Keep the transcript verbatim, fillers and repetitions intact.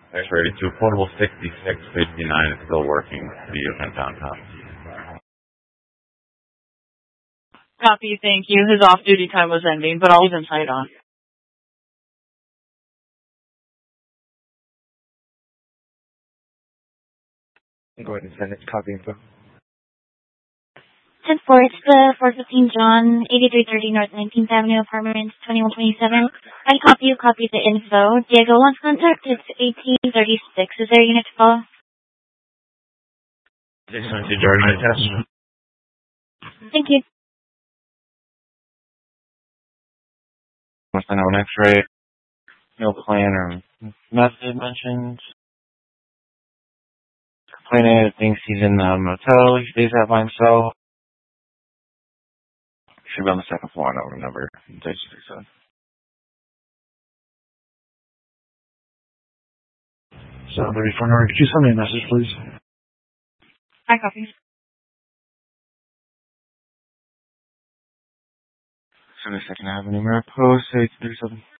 thirty-two, portable sixty-six fifty-nine is still working to the event downtown. Copy, thank you. His off-duty time was ending, but I'll leave him sight on. Go ahead and send it to copy info. ten four, it's the four fifteen John, eighty-three thirty North nineteenth Avenue, Apartments twenty-one twenty-seven. I copy you, copy the info. Diego wants contact, it's eighteen thirty-six. Is there a unit to call? six twenty-two Jordan, test. Thank you. Must I know an x-ray? No plan or method mentioned. Complainant thinks he's in the motel. He stays out by himself. Should be on the second floor. I don't remember. seven thirty-four number. Could you send me a message, please? I copy. seventy-second Avenue, Mariposa, eight thirty-seven.